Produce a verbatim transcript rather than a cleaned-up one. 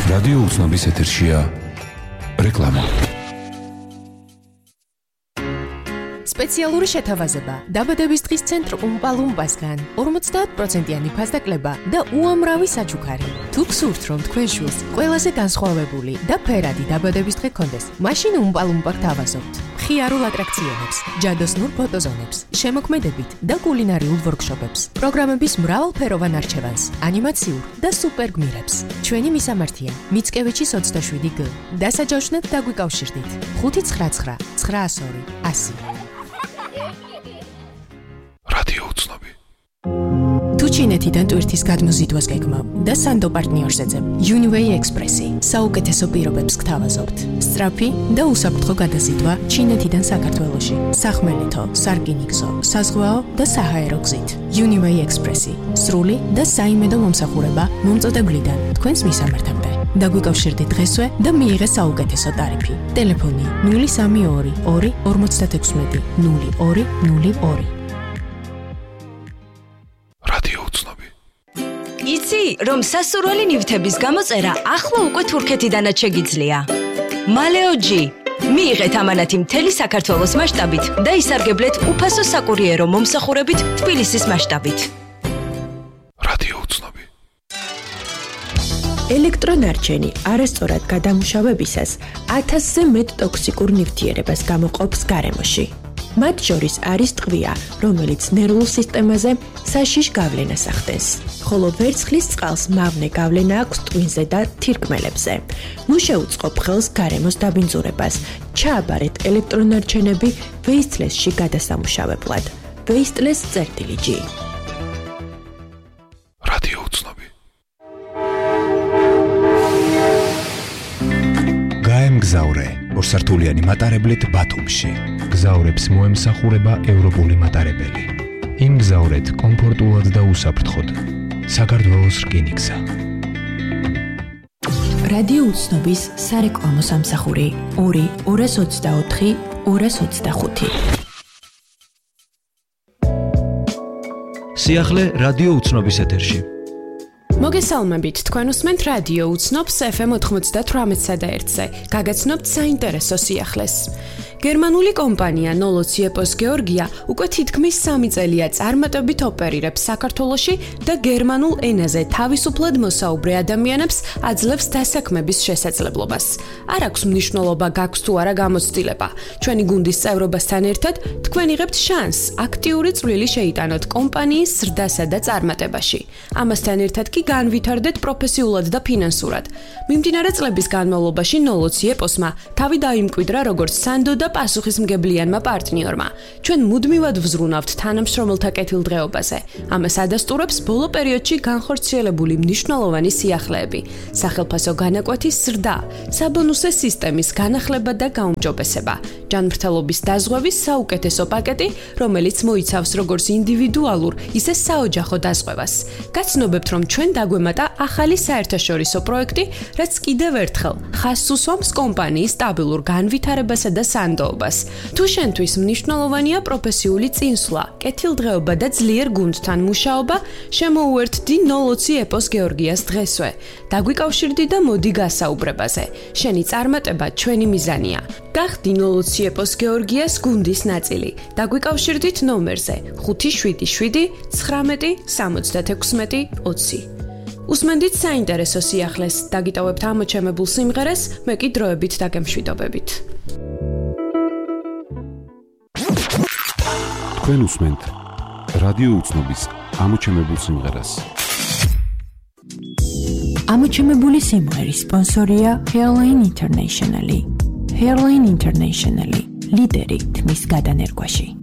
რადიო უცნობის ეთერშია რეკლამა. სპეციალური შეთავაზება დაბადების დღის ცენტრ უმპალუმპასგან ორმოცდაათ პროცენტიანი ფასდაკლება და უამრავი საჩუქარი. თუ გსურთ, რომ თქვენ შვილს ყველაზე განსხვავებული და ფერადი დაბადების დღე გქონდეს, მაშინ უმპალუმპა გთავაზობთ. მხიარულ ატრაქციონებს, ჯადოსნურ ფოტოზონებს, შემოქმედებით და კულინარიულ ვორქშოპებს, პროგრამების მრავალფეროვან არჩევანს, ანიმაციურ და სუპერ გმირებს. ჩვენი მისამართია: მიცკევიჩის ოცდაშვიდი გ. დასაჯავშნად დაგვიკავშირდით. ხუთი ცხრა ცხრა ცხრაას ორი ასი. რადიო უცნობი. თუ ჩინეთიდან ტვირთის გადმოზიდვას გეგმავ და სანდო პარტნიორს ეძებ, Uniway Express-ი საუკეთესო პირობებს გთავაზობთ. სწრაფი და უსაფრთხო გადაზიდვა ჩინეთიდან საქართველოში, სახმელეთო, სარკინიგზო, საზღვაო და საჰაერო გზით. Uniway Express-ი სრული და საიმედო მომსახურება მომწოდებლიდან თქვენს მისამართამდე. დაგვიკავშირდით დღესვე და მიიღეთ საუკეთესო ტარიფი. ტელეფონი ნული სამი ორი ორი ორმოცდაექვსმეტი ნული ორი ნული ორი. იცი, რომ სასურველი ნივთების გამოწერა ახლა უკვე თურქეთიდანაც შეგიძლია. მალეოჯი. მიიღეთ ამანათი მთელი საქართველოს მასშტაბით და ისარგებლეთ უფასო საკურიერო მომსახურებით თბილისის მასშტაბით. რადიო უცნობი. ელექტრონარჩენი არასწორად გადამუშავებისას ათასზე მეტ ტოქსიკურ ნივთიერებას გამოყოფს გარემოში. მათ შორის არის ტყვია, რომელიც ნერვულ სისტემაზე საშიშ გავლენას ახდენს, ხოლო ვერცხლის წყალს მავნე გავლენა აქვს ტვინზე და თირკმელებზე. მუშეუწყობ ხელს გარემოს დაბინძურებას. ჩააბარეთ ელექტრონარჩენები ვეისტლესში გადასამუშავებლად. ვეისტლეს წერტილი ჯი. რადიო უცნობი. გაემგზავრე ორსართულიანი მატარებლით ბათუმში. გზავრებს მოემსახურება ევროპული მატარებელი. იმგზავრეთ კომფორტულად და უსაფრთხოდ. საქართველოს რკინიგზა. რადიო უცნობის სარეკლამო სამსახური ორი ორას ოცდაოთხი ორას ოცდახუთი. სიახლე რადიო უცნობის ეთერში. მოგესალმებით, თქვენ უსმენთ რადიო უცნობს ეფ ემ ოცდათვრამეტსა და ერთზე. გაგაცნობთ საინტერესო სიახლეს. გერმანული კომპანია ნოლოციეპოს გეორგია უკვე თითქმის სამი წელია წარმატებით ოპერირებს საქართველოში და გერმანულ ენაზე თავისუფლად მოსაუბრე ადამიანებს აძლევს დასაქმების შესაძლებლობას. არ აქვს მნიშვნელობა გაქვს თუ არა გამოცდილება. ჩვენი გუნდის წევრობასთან ერთად თქვენ იღებთ შანსს აქტიური წვლილი შეიტანოთ კომპანიის ზრდასა და წარმატებაში. ამასთან ერთად კი განვითარდეთ პროფესიულად და ფინანსურად. მიმდინარე წლების განმავლობაში ნოლოციეპოსმა თავი დაიმკვიდრა როგორც სანდო და პასუხისმგებლიანმა პარტნიორმა. ჩვენ მუდმივად ვზრუნავთ თანამშრომელთა კეთილდღეობაზე. ამას ადასტურებს ბოლო პერიოდში განხორციელებული მნიშვნელოვანი სიახლეები, სახელფასო განაკვეთის ზრდა, საბონუსე სისტემის განახლება და გაუმჯობესება, ჯანმრთელობის დაზღვევის საუკეთესო პაკეტი, რომელიც მოიცავს როგორც ინდივიდუალურ, ისე საოჯახო დაზღვევას. გაცნობებთ, რომ ჩვენ დაგვემატა ახალი საერთაშორისო პროექტი, რაც კიდევ ერთხელ ხაზს უსვამს კომპანიის სტაბილურ განვითარებასა და სანდოობას. თუ შენთვის მნიშვნელოვანია პროფესიული წინსვლა, კეთილდღეობა და ძლიერ გუნდთან მუშაობა, შემოუერთდი ნოლოციეპოს გეორგიას დღესვე. დაგვიკავშირდი და მოდი გასაუბრებაზე. შენი წარმატება ჩვენი მიზანია. გახდი ნოლოციეპოს გეორგიას გუნდის ნაწილი. დაგვიკავშირდით ნომერზე ხუთი შვიდი შვიდი ცხრამეტი სამოცდაექვსმეტი ოცი. უსმენდით საინტერესო სიახლეს, დაგიტოვებთ ამოჩემებულ სიმღერას, მე კი დროებით დაგემშვიდობებით. თქვენ უსმენთ რადიო უცნობის ამოჩემებულ სიმღერას. ამოჩემებული სიმღერის სპონსორია Hairline International. Hairline International, ლიდერი თმის გადანერგვაში.